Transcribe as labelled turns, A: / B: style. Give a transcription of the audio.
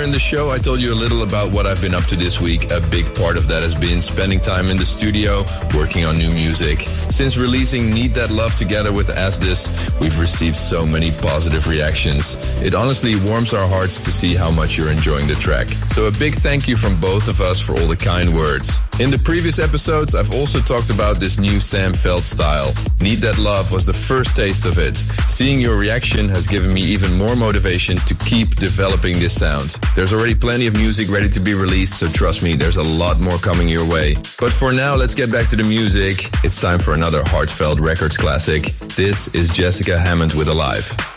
A: Earlier in the show, I told you a little about what I've been up to this week. A big part of that has been spending time in the studio, working on new music. Since releasing Need That Love together with Asdis, we've received so many positive reactions. It honestly warms our hearts to see how much you're enjoying the track. So a big thank you from both of us for all the kind words. In the previous episodes, I've also talked about this new Sam Veld style. Need That Love was the first taste of it. Seeing your reaction has given me even more motivation to keep developing this sound. There's already plenty of music ready to be released, so trust me, there's a lot more coming your way. But for now, let's get back to the music. It's time for another Heartfelt Records classic. This is Jessica Hammond with Alive.